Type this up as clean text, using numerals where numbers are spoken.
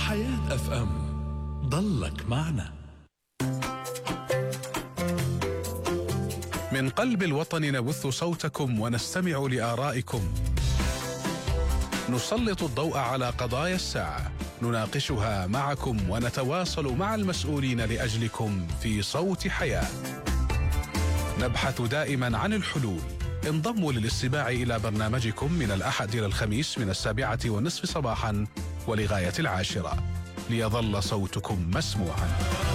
حياة اف ام، ضلك معنا. من قلب الوطن نبث صوتكم ونستمع لآرائكم، نسلط الضوء على قضايا الساعة، نناقشها معكم ونتواصل مع المسؤولين لأجلكم في صوت حياة. نبحث دائما عن الحلول. انضموا للاستماع إلى برنامجكم من الأحد إلى الخميس من 7:30 صباحا ولغاية 10 ليظل صوتكم مسموعا.